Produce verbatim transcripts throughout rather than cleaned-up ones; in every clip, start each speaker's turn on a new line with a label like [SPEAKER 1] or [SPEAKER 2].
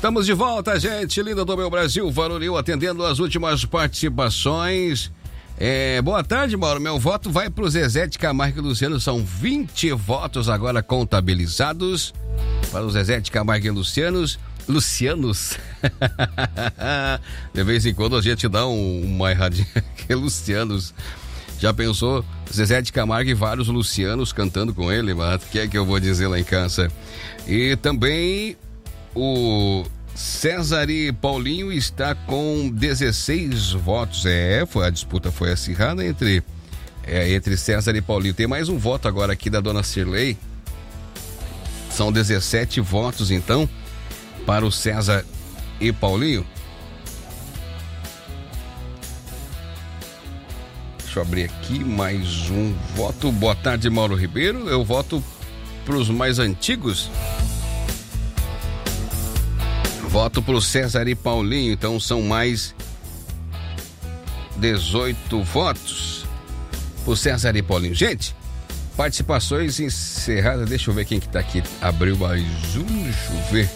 [SPEAKER 1] Estamos de volta, gente linda do meu Brasil, Varonil, atendendo as últimas participações. É, boa tarde, Mauro. Meu voto vai pro Zezé de Camargo e Luciano. São vinte votos agora contabilizados para o Zezé de Camargo e Lucianos. Lucianos. De vez em quando a gente dá um, uma erradinha que é Lucianos. Já pensou? Zezé de Camargo e vários Lucianos cantando com ele, mas o que é que eu vou dizer lá em casa? E também o César e Paulinho está com dezesseis votos. É, foi, a disputa foi acirrada entre, é, entre César e Paulinho. Tem mais um voto agora aqui da dona Cirlei. São dezessete votos, então, para o César e Paulinho. Deixa eu abrir aqui mais um voto. Boa tarde, Mauro Ribeiro. Eu voto para os mais antigos. Voto para o César e Paulinho. Então são mais dezoito votos para o César e Paulinho. Gente, participações encerradas. Deixa eu ver quem que tá aqui. Abriu mais um. Deixa eu ver.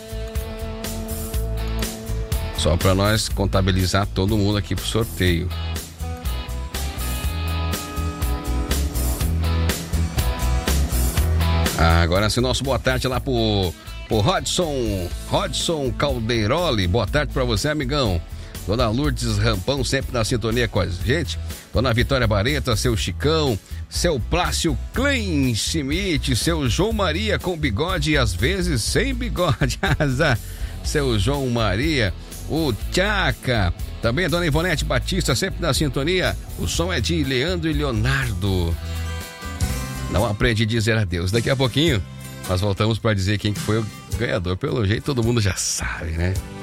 [SPEAKER 1] Só para nós contabilizar todo mundo aqui pro sorteio. Ah, agora sim, nosso boa tarde lá pro, pro Rodson, Rodson Caldeiroli. Boa tarde pra você, amigão. Dona Lourdes Rampão, sempre na sintonia com a gente. Dona Vitória Bareta, seu Chicão, seu Plácio Klein Schmidt, seu João Maria com bigode e às vezes sem bigode. Seu João Maria, o Tchaca. Também a Dona Ivonete Batista, sempre na sintonia. O som é de Leandro e Leonardo. Não aprende a dizer adeus. Daqui a pouquinho nós voltamos para dizer quem que foi o ganhador. Pelo jeito todo mundo já sabe, né?